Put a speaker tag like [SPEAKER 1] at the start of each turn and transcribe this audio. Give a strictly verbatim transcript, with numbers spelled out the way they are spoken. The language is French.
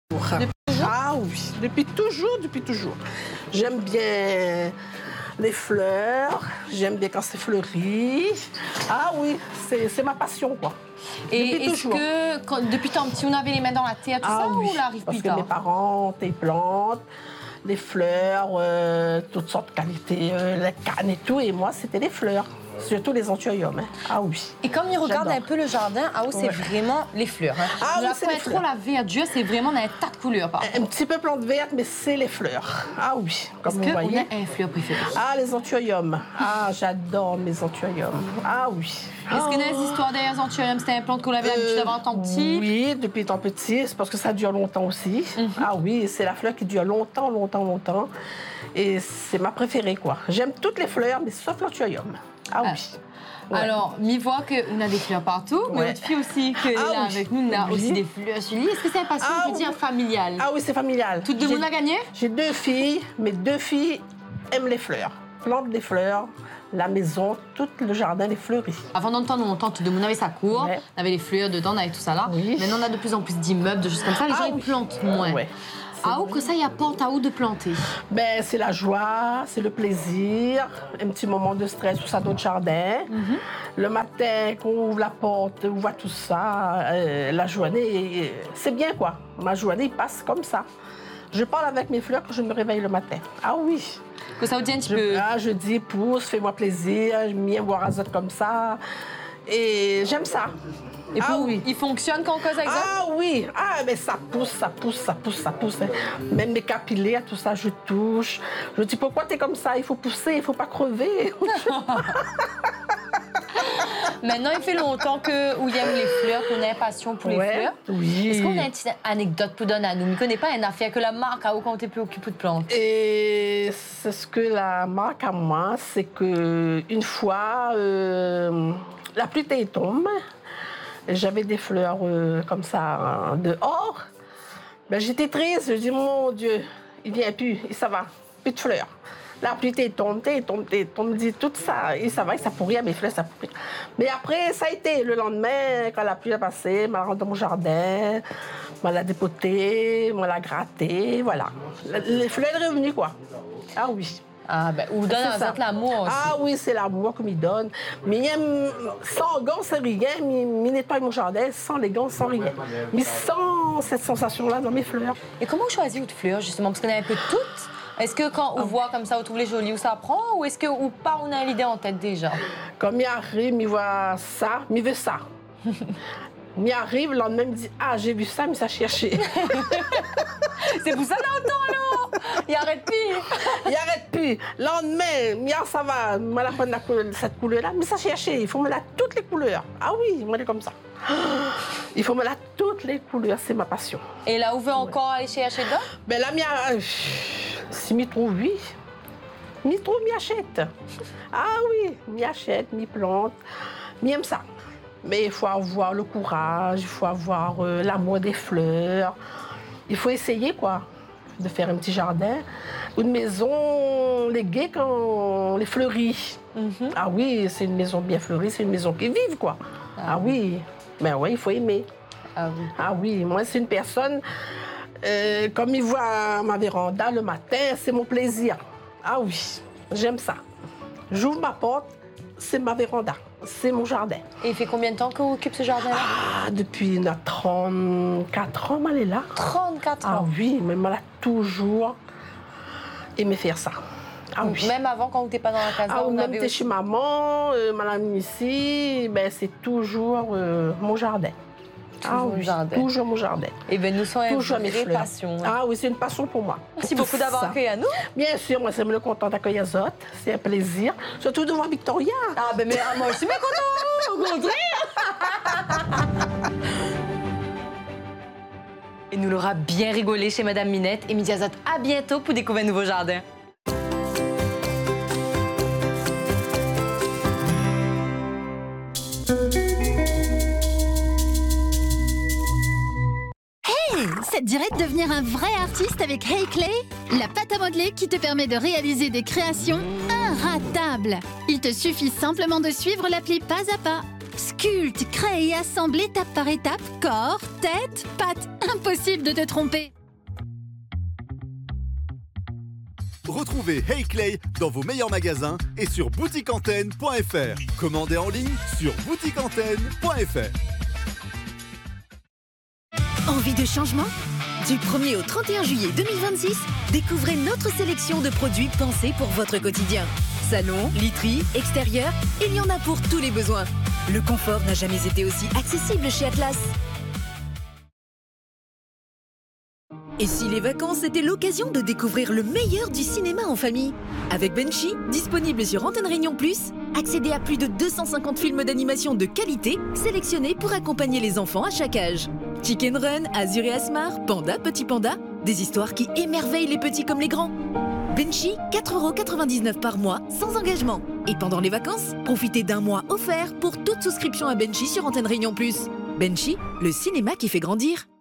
[SPEAKER 1] Depuis toujours?
[SPEAKER 2] Ah oui, depuis toujours, depuis toujours. J'aime bien les fleurs, j'aime bien quand c'est fleuri. Ah oui, c'est, c'est ma passion, quoi.
[SPEAKER 1] Et
[SPEAKER 2] depuis
[SPEAKER 1] est-ce
[SPEAKER 2] toujours.
[SPEAKER 1] que, quand, depuis tant petit, on avait les mains dans la terre, tout
[SPEAKER 2] Ah
[SPEAKER 1] ça,
[SPEAKER 2] oui,
[SPEAKER 1] ou on arrive
[SPEAKER 2] parce
[SPEAKER 1] plus
[SPEAKER 2] que
[SPEAKER 1] tard?
[SPEAKER 2] mes parents, ils plantent, les fleurs, euh, toutes sortes de qualités, euh, les cannes et tout, et moi, c'était les fleurs. Surtout les anthuriums. Hein. Ah oui.
[SPEAKER 1] Et comme il regarde
[SPEAKER 2] J'adore.
[SPEAKER 1] un peu le jardin, ah, c'est
[SPEAKER 2] Ouais.
[SPEAKER 1] vraiment les fleurs. Hein.
[SPEAKER 2] Ah
[SPEAKER 1] Nous
[SPEAKER 2] oui,
[SPEAKER 1] la
[SPEAKER 2] c'est les
[SPEAKER 1] pas trop
[SPEAKER 2] fleurs.
[SPEAKER 1] la verdure, c'est vraiment dans un tas de couleurs. Par
[SPEAKER 2] Un petit peu plante verte, mais c'est les fleurs. Ah oui, comme
[SPEAKER 1] Est-ce
[SPEAKER 2] vous
[SPEAKER 1] qu'on
[SPEAKER 2] voyez.
[SPEAKER 1] a un fleur préféré?
[SPEAKER 2] Ah, les anthuriums. Ah, j'adore mes anthuriums. Ah oui.
[SPEAKER 1] Est-ce qu'il y a des histoires derrière les anthuriums? C'était un plante qu'on avait l'habitude d'avoir en tant que petit?
[SPEAKER 2] Oui, depuis tant petit, c'est parce que ça dure longtemps aussi.
[SPEAKER 1] Mm-hmm.
[SPEAKER 2] Ah oui, c'est la fleur qui dure longtemps, longtemps, longtemps. Et c'est ma préférée, quoi. J'aime toutes les fleurs, mais sauf l'anthurium. Ah oui. Ouais.
[SPEAKER 1] Alors, m'y voit qu'on a des fleurs partout, mais
[SPEAKER 2] Ouais.
[SPEAKER 1] notre fille aussi, qui est
[SPEAKER 2] Ah
[SPEAKER 1] là
[SPEAKER 2] oui.
[SPEAKER 1] avec nous, on a
[SPEAKER 2] Oui.
[SPEAKER 1] aussi des fleurs sur lui. Est-ce que c'est un passion,
[SPEAKER 2] Ah
[SPEAKER 1] on peut dire,
[SPEAKER 2] oui.
[SPEAKER 1] familial?
[SPEAKER 2] Ah oui, c'est familial.
[SPEAKER 1] Tout le monde a gagné?
[SPEAKER 2] J'ai deux filles, mes deux filles aiment les fleurs. Plantent des fleurs, la maison, tout le jardin est fleuri.
[SPEAKER 1] Avant longtemps, longtemps, tout le monde avait sa cour,
[SPEAKER 2] Ouais.
[SPEAKER 1] on avait les fleurs dedans, on avait tout ça là.
[SPEAKER 2] Oui.
[SPEAKER 1] Maintenant, on a de plus en plus d'immeubles, de choses comme ça, les
[SPEAKER 2] Ah
[SPEAKER 1] gens
[SPEAKER 2] oui.
[SPEAKER 1] ils plantent moins.
[SPEAKER 2] Ouais.
[SPEAKER 1] Ah, où que ça, il apporte à où de planter?
[SPEAKER 2] Ben, c'est la joie, c'est le plaisir, un petit moment de stress ou ça dans le jardin.
[SPEAKER 1] Mm-hmm.
[SPEAKER 2] Le matin, quand on ouvre la porte, on voit tout ça, euh, la journée, c'est bien quoi. Ma journée passe comme ça. Je parle avec mes fleurs quand je me réveille le matin. Ah oui.
[SPEAKER 1] Que ça vous dit un petit
[SPEAKER 2] Je,
[SPEAKER 1] peu.
[SPEAKER 2] ah, je dis, pousse, fais-moi plaisir, je viens boire un azote comme ça. Et j'aime ça.
[SPEAKER 1] Et
[SPEAKER 2] ah
[SPEAKER 1] pour-
[SPEAKER 2] oui.
[SPEAKER 1] il fonctionne quand on cause avec ça?
[SPEAKER 2] Ah oui, ah mais ça pousse, ça pousse, ça pousse, ça pousse. hein. Même mes capillaires, tout ça, je touche. Je dis pourquoi t'es comme ça? Il faut pousser, il faut pas crever.
[SPEAKER 1] Maintenant, il fait longtemps que où il aime les fleurs, qu'on a une passion pour les
[SPEAKER 2] Ouais,
[SPEAKER 1] fleurs.
[SPEAKER 2] oui.
[SPEAKER 1] Est-ce qu'on a une petite anecdote pour donner à nous? Je ne connais pas une affaire que la marque a où quand t'es plus occupé de plantes.
[SPEAKER 2] Et c'est ce que la marque à moi, c'est que une fois, euh, la pluie tombe, j'avais des fleurs euh, comme ça euh, dehors. Ben, j'étais triste, je dis mon Dieu, il vient plus, et ça va, plus de fleurs. La pluie tombe, tombe, tombe, dit tout ça, et ça va, et ça pourrit, mes fleurs, ça pourrit. Mais après, ça a été le lendemain, quand la pluie a passé, m'a rendu dans mon jardin, m'a la dépoté, m'a la gratté, voilà. Les fleurs sont revenues, quoi. Ah oui.
[SPEAKER 1] Ah, ben, ou donne
[SPEAKER 2] C'est
[SPEAKER 1] à
[SPEAKER 2] ça.
[SPEAKER 1] autres l'amour aussi.
[SPEAKER 2] Ah oui, c'est l'amour qu'on me donne. Mais il sans gants, sans rien, mais il nettoie mon jardin sans les gants, sans rien. Mais sans cette sensation-là dans mes fleurs.
[SPEAKER 1] Et comment vous choisissez votre fleur, justement? Parce qu'on a un peu de toutes. Est-ce que quand on voit comme ça, on trouve les jolies, où ça prend? Ou est-ce que, ou pas, on a l'idée en tête déjà?
[SPEAKER 2] Comme il arrive, il voit ça, il veut ça. Il arrive, le lendemain, il me dit « Ah, j'ai vu ça, mais ça cherchait. »
[SPEAKER 1] C'est pour ça longtemps, alors! Il arrête plus!
[SPEAKER 2] Il arrête plus. Le lendemain, il dit, ah, ça va, il m'a la prendre la couleur- cette couleur-là, mais ça cherchait. Il faut me la toutes les couleurs. Ah oui, moi, je comme ça. Il faut me la toutes les couleurs, c'est ma passion.
[SPEAKER 1] Et là, où veut encore aller chercher dedans?
[SPEAKER 2] Ben là, euh, si m'y trouve, oui. M'y trouve, m'y achète. Ah oui, m'y achète, m'y plante. M'y aime ça. Mais il faut avoir le courage, il faut avoir euh, l'amour des fleurs. Il faut essayer, quoi, de faire un petit jardin. Une maison, les gays, quand on les fleurit.
[SPEAKER 1] Mm-hmm.
[SPEAKER 2] Ah oui, c'est une maison bien fleurie, c'est une maison qui vive, quoi. Ah, ah oui, ben oui, il faut aimer.
[SPEAKER 1] Ah oui.
[SPEAKER 2] Ah oui, moi, c'est une personne, euh, comme il voit ma véranda le matin, c'est mon plaisir. Ah oui, j'aime ça. J'ouvre ma porte, c'est ma véranda, c'est mon jardin.
[SPEAKER 1] Et il fait combien de temps qu'on occupe ce jardin-là?
[SPEAKER 2] Ah, depuis na- trente-quatre ans, elle est là.
[SPEAKER 1] trente-quatre
[SPEAKER 2] Ah
[SPEAKER 1] ans.
[SPEAKER 2] oui, mais elle a toujours aimé faire ça. Ah
[SPEAKER 1] Donc,
[SPEAKER 2] oui.
[SPEAKER 1] même avant, quand on n'était pas dans la casa,
[SPEAKER 2] Ah,
[SPEAKER 1] on
[SPEAKER 2] même
[SPEAKER 1] avait
[SPEAKER 2] t'es
[SPEAKER 1] aussi...
[SPEAKER 2] chez maman, euh, madame ici, ben, c'est toujours euh, mon jardin.
[SPEAKER 1] Toujours
[SPEAKER 2] ah
[SPEAKER 1] le
[SPEAKER 2] oui,
[SPEAKER 1] jardin.
[SPEAKER 2] toujours mon jardin.
[SPEAKER 1] Et bien, nous sommes
[SPEAKER 2] Toujours
[SPEAKER 1] une
[SPEAKER 2] mes
[SPEAKER 1] vraie
[SPEAKER 2] fleurs.
[SPEAKER 1] passion. hein.
[SPEAKER 2] Ah oui, c'est une passion pour moi.
[SPEAKER 1] Merci
[SPEAKER 2] Pour
[SPEAKER 1] beaucoup
[SPEAKER 2] tout
[SPEAKER 1] d'avoir
[SPEAKER 2] ça.
[SPEAKER 1] accueilli à nous.
[SPEAKER 2] Bien sûr, moi, c'est le content d'accueillir Zot. C'est un plaisir. Surtout de voir Victoria.
[SPEAKER 1] Ah, ben, mais ah, moi, je suis bien contente, au contraire. Et nous l'aura bien rigolé chez Madame Minette. Et Midi Azot, à bientôt pour découvrir un nouveau jardin.
[SPEAKER 3] Ça te dirait de devenir un vrai artiste avec Hey Clay, la pâte à modeler qui te permet de réaliser des créations inratables. Il te suffit simplement de suivre l'appli pas à pas. Sculpte, crée et assemble étape par étape, corps, tête, pattes. Impossible de te tromper.
[SPEAKER 4] Retrouvez Hey Clay dans vos meilleurs magasins et sur boutique antenne point f r. Commandez en ligne sur boutique antenne point f r.
[SPEAKER 5] Envie de changement ? Du premier au trente et un juillet deux mille vingt-six, découvrez notre sélection de produits pensés pour votre quotidien. Salon, literie, extérieur, il y en a pour tous les besoins. Le confort n'a jamais été aussi accessible chez Atlas. Et si les vacances étaient l'occasion de découvrir le meilleur du cinéma en famille ? Avec Benchy, disponible sur Antenne Réunion Plus, accédez à plus de deux cent cinquante films d'animation de qualité sélectionnés pour accompagner les enfants à chaque âge. Chicken Run, Azur et Asmar, Panda, Petit Panda, des histoires qui émerveillent les petits comme les grands. Benchy, quatre euros quatre-vingt-dix-neuf par mois, sans engagement. Et pendant les vacances, profitez d'un mois offert pour toute souscription à Benchy sur Antenne Réunion Plus. Benchy, le cinéma qui fait grandir.